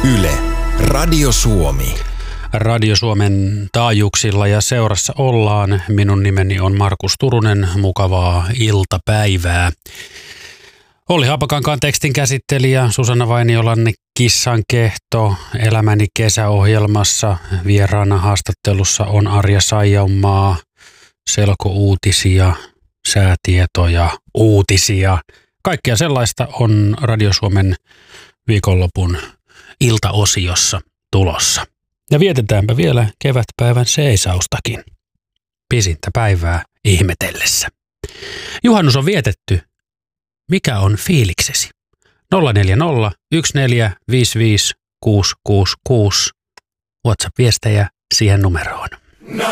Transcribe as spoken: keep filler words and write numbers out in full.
Yle, Radio Suomi. Radio Suomen taajuuksilla ja seurassa ollaan. Minun nimeni on Markus Turunen. Mukavaa iltapäivää. Olli Haapakankaan tekstin käsittelijä, Susanna Vainiolan Kissan kehto elämäni kesäohjelmassa. Vieraana haastattelussa on Arja Saijonmaa, selkouutisia, säätietoja, uutisia. Kaikkea sellaista on Radio Suomen viikonlopun iltaosiossa tulossa. Ja vietetäänpä vielä kevätpäivän seisaustakin. Pisintä päivää ihmetellessä. Juhannus on vietetty. Mikä on fiiliksesi? nolla neljä nolla yksi neljä viisi viisi kuusi kuusi kuusi. WhatsApp-viestejä siihen numeroon.